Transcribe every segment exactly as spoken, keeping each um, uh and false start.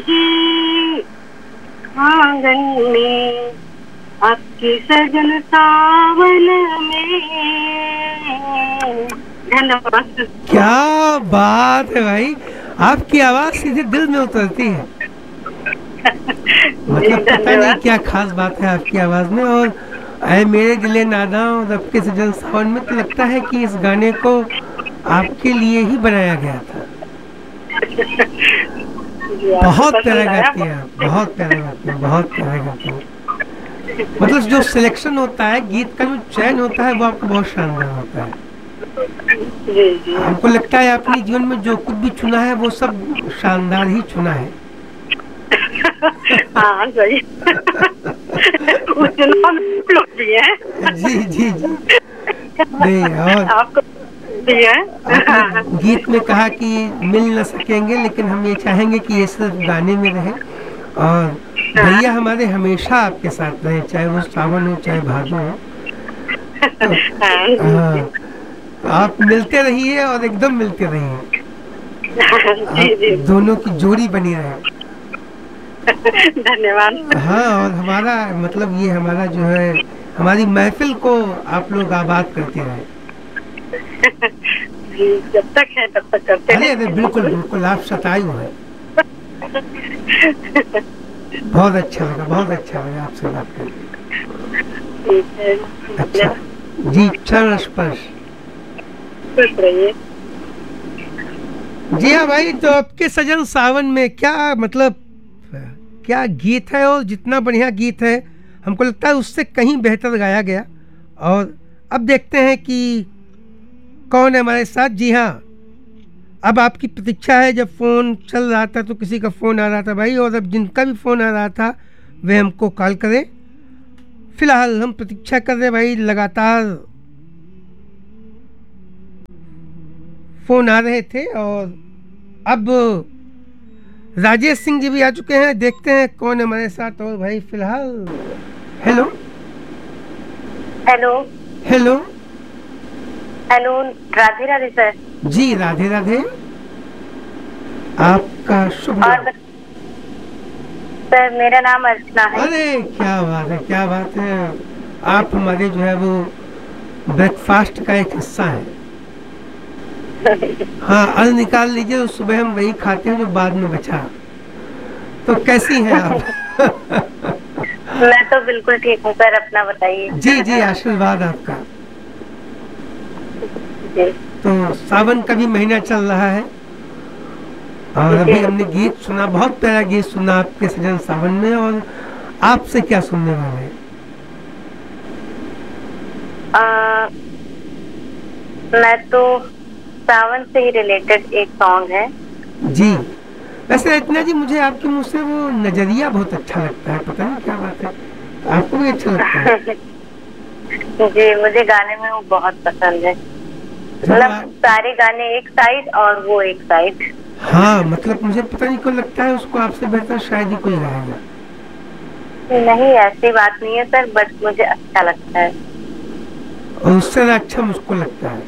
जी आंगन में आपके सजन सावन में। धन्यवाद। क्या बात है भाई, आपकी आवाज सीधे दिल में उतरती है। मतलब पता नहीं क्या खास बात है आपकी आवाज में। और ऐ मेरे दिले नादा और आपके सजन सावन में, तो लगता है कि इस गाने को आपके लिए ही बनाया गया था। बहुत प्यारा गाती हैं आप, बहुत प्यारा गाती हैं, बहुत प्यारा गाती हैं। मतलब जो सिलेक्शन होता है, गीत का जो चयन होता है, वो आपको बहुत शानदार होता है। जी जी। हमको लगता है अपने जीवन में जो कुछ भी चुना है वो सब शानदार ही चुना है। हाँ सही। चुनाव लोग भी हैं। जी जी जी। नहीं, और आपको भी है। आपने गीत में कहा कि मिल न सकेंगे, लेकिन हम ये चाहेंगे कि ये सिर्फ गाने में रहे। और भैया हमारे हमेशा आपके साथ रहे, चाहे वो सावन हो चाहे भादो हो। तो, हाँ, तो आप मिलते रहिए और एकदम मिलते रहिए। जी जी। दोनों की जोड़ी बनी रहे। धन्यवाद। हाँ, और हमारा मतलब ये हमारा जो है, हमारी महफिल को आप लोग आबाद करते रहे। जी, जब तक है तब तक करते अरे अरे बिल्कुल बिल्कुल, आप शतायु हैं। बहुत अच्छा लगा, बहुत अच्छा लगा आपसे बात करके। ठीक है। अच्छा जी, चरण स्पर्श। खुश रहिए। जी हाँ भाई, तो आपके सजन सावन में क्या मतलब क्या गीत है, और जितना बढ़िया गीत है हमको लगता है उससे कहीं बेहतर गाया गया। और अब देखते हैं कि कौन है हमारे साथ। जी हाँ, अब आपकी प्रतीक्षा है। जब फ़ोन चल रहा था तो किसी का फ़ोन आ रहा था भाई, और अब जिनका भी फ़ोन आ रहा था वे हमको कॉल करें। फिलहाल हम प्रतीक्षा कर रहे भाई, लगातार फ़ोन आ रहे थे। और अब राजेश सिंह जी भी आ चुके हैं, देखते हैं कौन है हमारे साथ। और भाई फिलहाल hello hello hello hello, Radhe Radhe sir. जी राधे राधे, आपका शुभ नाम? सर मेरा नाम अर्चना है। अरे क्या बात है, क्या बात है। आप हमारे जो है वो ब्रेकफास्ट का एक हिस्सा है। हाँ, अन्न निकाल लीजिए, तो सुबह हम वही खाते हैं जो बाद में बचा। तो कैसी हैं आप? मैं तो बिल्कुल ठीक हूँ सर, अपना बताइए। जी जी, आशीर्वाद आपका। जी। तो सावन का भी महीना चल रहा है, और अभी हमने गीत सुना, बहुत प्यारा गीत सुना आपके सजन सावन में। और आपसे क्या सुनने वाले हैं? आ, मैं तो सावन से ही रिलेटेड एक सॉन्ग है। जी, वैसे इतना जी, मुझे आपके मुंह से वो नजरिया बहुत अच्छा लगता है, पता नहीं क्या बात है, आपको भी अच्छा लगता है? जी, मुझे गाने में वो बहुत पसंद है। मतलब सारे गाने एक साइड और वो एक साइड। हाँ, मतलब मुझे पता नहीं क्यों लगता है उसको आपसे बेहतर शायद ही कोई गाएगा। नहीं, ऐसी बात नहीं है सर, बट मुझे अच्छा लगता है। और उससे अच्छा मुझको लगता है।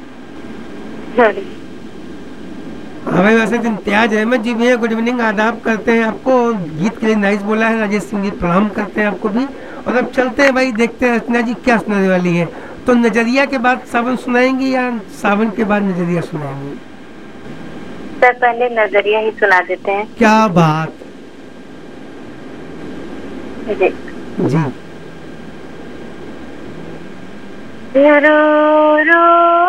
हाँ भाई, वैसे दिन त्याज अहमद जी भी है, गुड इवनिंग, आदाब करते हैं आपको। गीत के लिए नाइस बोला है राजेश सिंह जी, प्रणाम करते हैं आपको भी। और अब चलते हैं भाई, देखते हैं रचना जी क्या सुनाने वाली है। तो नजरिया के बाद सावन सुनाएंगी या सावन के बाद नजरिया सुनाएंगी? सर पहले नजरिया ही सुना देते हैं। क्या बात। जी जी। रो रो